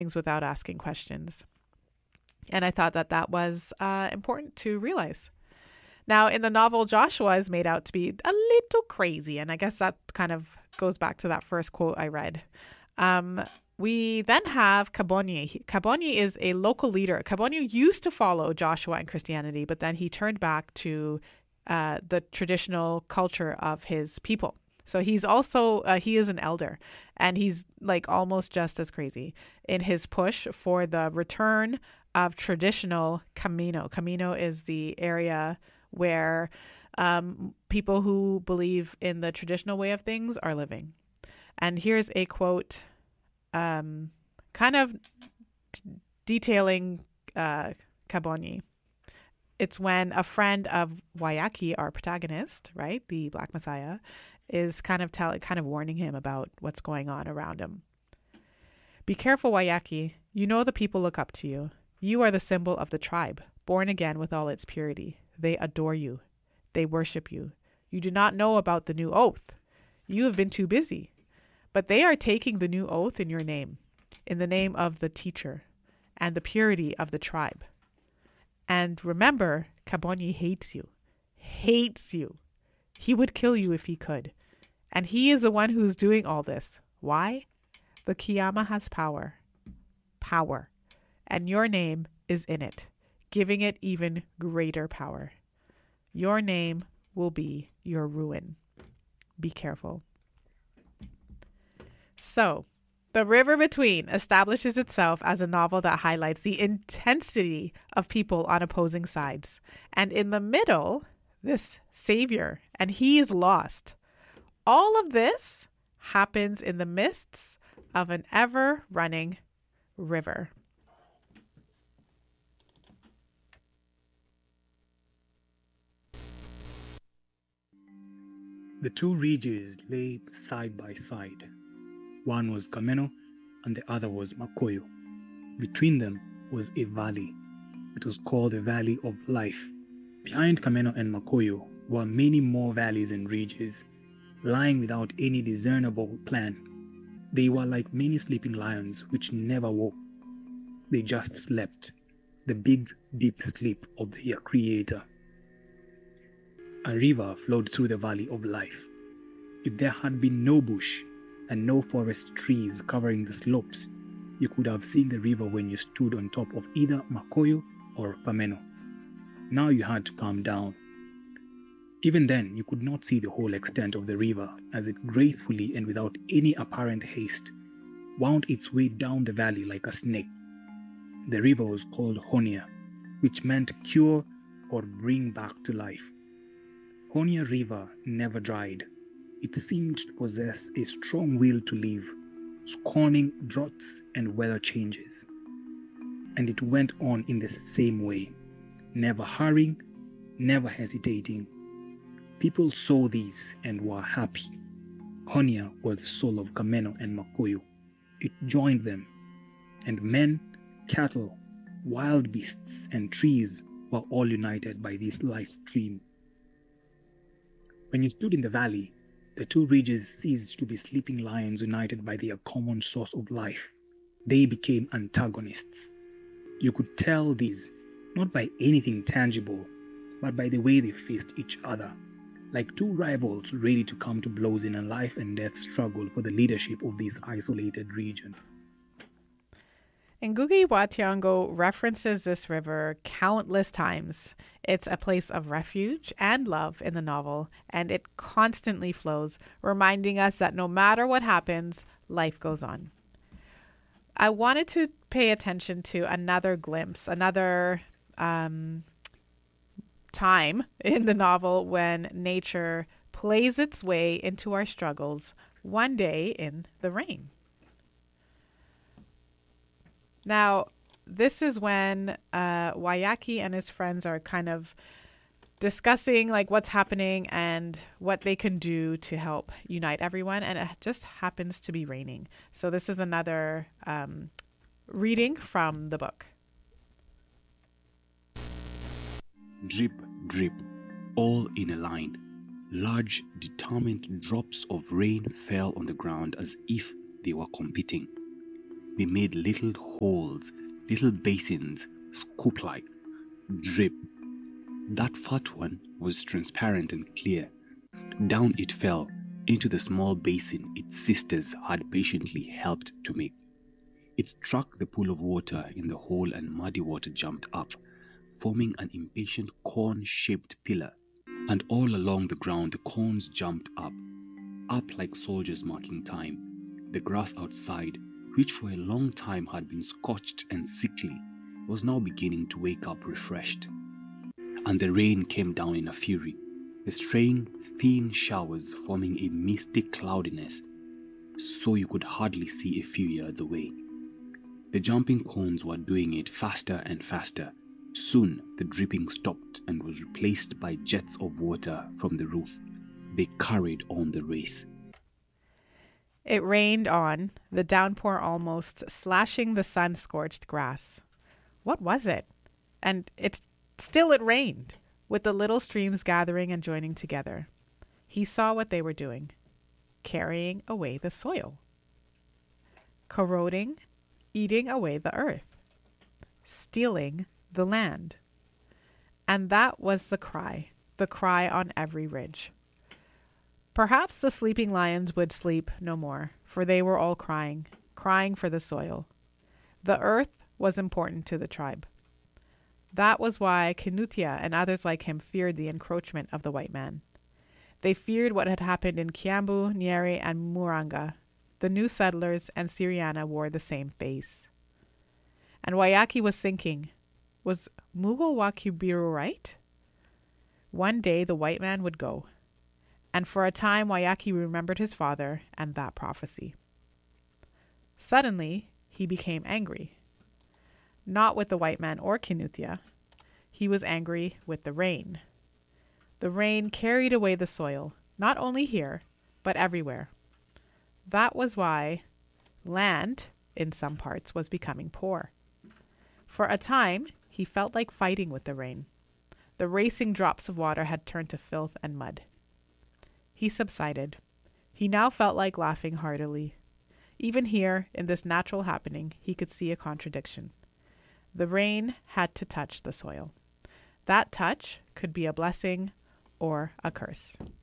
things without asking questions. And I thought that that was important to realize. Now, in the novel, Joshua is made out to be a little crazy. And I guess that kind of goes back to that first quote I read. We then have Kabonye. Kabonye is a local leader. Kabonye used to follow Joshua and Christianity, but then he turned back to the traditional culture of his people. So he's also, he is an elder, and he's like almost just as crazy in his push for the return of traditional Camino. Camino is the area where people who believe in the traditional way of things are living. And here's a quote kind of detailing Kabonye. It's when a friend of Wayaki, our protagonist, right, the Black Messiah, is kind of warning him about what's going on around him. Be careful, Wayaki. You know the people look up to you. You are the symbol of the tribe, born again with all its purity. They adore you. They worship you. You do not know about the new oath. You have been too busy. But they are taking the new oath in your name, in the name of the teacher and the purity of the tribe. And remember, Kabonye hates you. Hates you. He would kill you if he could. And he is the one who's doing all this. Why? The Kiyama has power. Power. And your name is in it, giving it even greater power. Your name will be your ruin. Be careful. So, The River Between establishes itself as a novel that highlights the intensity of people on opposing sides. And in the middle, this savior, and he is lost. All of this happens in the midst of an ever-running river. The two ridges lay side by side. One was Kameno and the other was Makoyo. Between them was a valley. It was called the Valley of Life. Behind Kameno and Makoyo were many more valleys and ridges, lying without any discernible plan. They were like many sleeping lions which never woke. They just slept, the big, deep sleep of their creator. A river flowed through the Valley of Life. If there had been no bush and no forest trees covering the slopes, you could have seen the river when you stood on top of either Makoyo or Kameno. Now you had to calm down. Even then, you could not see the whole extent of the river as it gracefully and without any apparent haste wound its way down the valley like a snake. The river was called Honia, which meant cure or bring back to life. Honia River never dried. It seemed to possess a strong will to live, scorning droughts and weather changes. And it went on in the same way, never hurrying, never hesitating. People saw these and were happy. Honia was the soul of Kameno and Makoyo. It joined them, and men, cattle, wild beasts, and trees were all united by this life stream. When you stood in the valley, the two ridges ceased to be sleeping lions united by their common source of life. They became antagonists. You could tell these not by anything tangible, but by the way they faced each other, like two rivals ready to come to blows in a life and death struggle for the leadership of this isolated region. Ngugi wa Thiong'o references this river countless times. It's a place of refuge and love in the novel, and it constantly flows, reminding us that no matter what happens, life goes on. I wanted to pay attention to another glimpse, another time in the novel when nature plays its way into our struggles, one day in the rain. Now, this is when Wayaki and his friends are kind of discussing like what's happening and what they can do to help unite everyone, and it just happens to be raining. So this is another reading from the book. Drip, drip, all in a line. Large, determined drops of rain fell on the ground as if they were competing. they made little holes, little basins, scoop-like. Drip. That fat one was transparent and clear. Down it fell, into the small basin its sisters had patiently helped to make. It struck the pool of water in the hole and muddy water jumped up, forming an impatient cone-shaped pillar. And all along the ground the cones jumped up like soldiers marking time. The grass outside, which for a long time had been scorched and sickly, was now beginning to wake up refreshed. And the rain came down in a fury, the strange thin showers forming a misty cloudiness, so you could hardly see a few yards away. The jumping cones were doing it faster and faster. Soon the dripping stopped and was replaced by jets of water from the roof. They carried on the race. It rained on, the downpour almost slashing the sun-scorched grass. What was it? And it rained, with the little streams gathering and joining together. He saw what they were doing, carrying away the soil, corroding, eating away the earth, stealing the land. And that was the cry on every ridge. Perhaps the sleeping lions would sleep no more, for they were all crying for the soil. The earth was important to the tribe. That was why Kinutia and others like him feared the encroachment of the white man. They feared what had happened in Kiambu, Nyeri, and Muranga. The new settlers and Siriana wore the same face. And Wayaki was thinking, was Mugo wa Kibiru right? One day the white man would go. And for a time Wayaki remembered his father and that prophecy. Suddenly, he became angry. Not with the white man or Kinutia. He was angry with the rain. The rain carried away the soil, not only here, but everywhere. That was why land, in some parts, was becoming poor. For a time, he felt like fighting with the rain. The racing drops of water had turned to filth and mud. He subsided. He now felt like laughing heartily. Even here, in this natural happening, he could see a contradiction. The rain had to touch the soil. That touch could be a blessing or a curse.